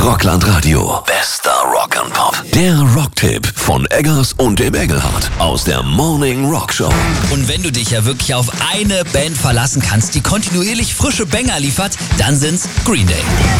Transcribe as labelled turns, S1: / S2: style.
S1: Rockland Radio. Bester Rock and Pop. Der Rocktipp von Eggers und dem Engelhardt aus der Morning Rock Show.
S2: Und wenn du dich ja wirklich auf eine Band verlassen kannst, die kontinuierlich frische Banger liefert, dann sind's Green Day.